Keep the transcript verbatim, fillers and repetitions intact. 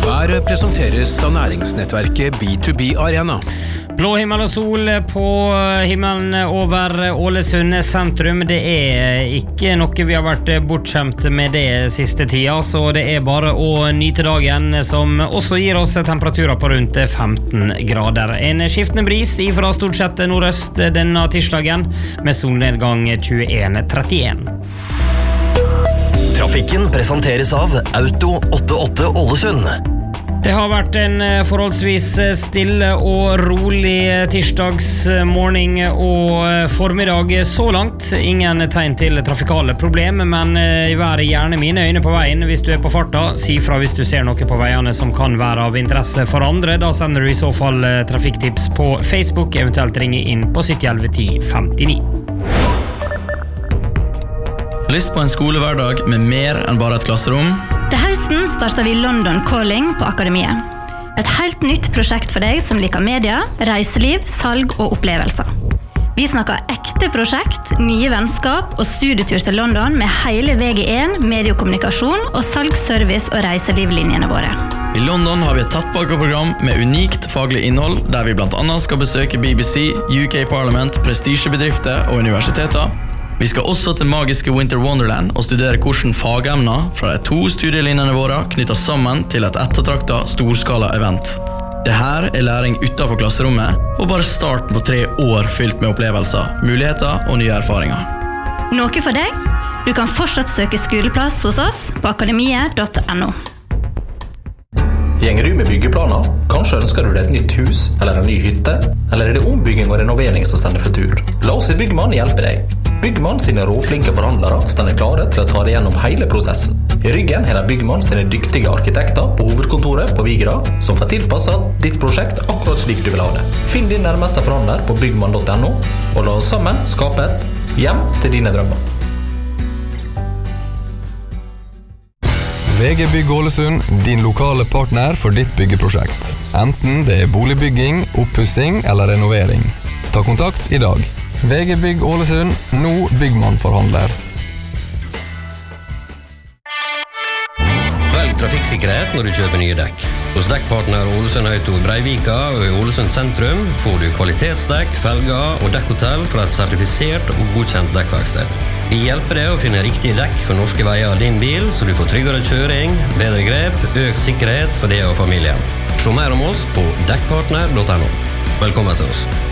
Været presenteres av næringsnettverket B to B Arena. Blå himmel og sol på himmelen over Ålesund sentrum. Det er ikke noe vi har vært bortskjemt med det siste tida, så det er bare å nyte dagen, som også gir oss temperaturer på rundt femten grader. En skiftende bris fra stort sett nordøst denne tirsdagen, med solnedgang tjueen trettien. Trafikken presenteres av Auto åttiåtte Ålesund. Det har vært en forholdsvis stille og rolig tirsdagsmorgen og formiddag så langt. Ingen tegn til trafikale problemer, men vær gjerne mine øyne på veien hvis du er på farta. Si fra hvis du ser noe på veiene som kan være av interesse for andre. Da sender du i så fall trafikktips på Facebook, eventuelt ringe inn på sytti elleve ti femtini. Lyst på en skolehverdag med mer enn bare et klasserom? Til høsten starter vi London Calling på Akademiet. Et helt nytt prosjekt for deg som liker media, reiseliv, salg og opplevelser. Vi snakker ekte prosjekt, nye vennskap og studietur til London med hele V G én, mediekommunikasjon og salgsservice og reiselivlinjene våre. I London har vi et tettpakket-program med unikt faglig innhold, der vi blant annet skal besøke B B C, U K Parliament, prestisjebedrifter og universiteter. Vi skal også til magiske Winter Wonderland og studere hvordan fagemner fra de to studielinjene våre knytter sammen til et ettertraktet storskala-event. Dette er læring utenfor klasserommet, og bare starten på tre år fylt med opplevelser, muligheter og nye erfaringer. Noe for deg? Du kan fortsatt søke skoleplass hos oss på akademiet punktum no. Gjenger du med byggeplaner? Kanskje ønsker du deg et nytt hus eller en ny hytte? Eller er det ombygging og renovering som stender for tur? La oss i Byggmann hjelpe deg. Byggmann sine råflinke forhandlere stender klare til å ta deg gjennom hele prosessen. I ryggen er det Byggmann sine dyktige arkitekter på hovedkontoret på Vigra, som får tilpasset ditt prosjekt akkurat slik du vil ha det. Finn din nærmeste forhandler på byggmann punktum no, og la oss sammen skape et hjem til dine drømmer. V G Bygg Ålesund, din lokale partner for ditt byggeprosjekt. Enten det er boligbygging, oppussing eller renovering. Ta kontakt i dag. V G Bygg Ålesund, nå Byggmann forhandler. Velg trafikksikkerhet når du kjøper nye dekk. Hos dekkpartner Ålesund Auto i Breivika og i Ålesund sentrum får du kvalitetsdekk, felger og dekkhotell fra et sertifisert og godkjent dekkverksted. Vi hjelper deg å finne riktige dekk for norske veier av din bil, så du får tryggere kjøring, bedre grep, økt sikkerhet for deg og familien. Se mer om oss på dekkpartner punktum no. Velkommen til oss.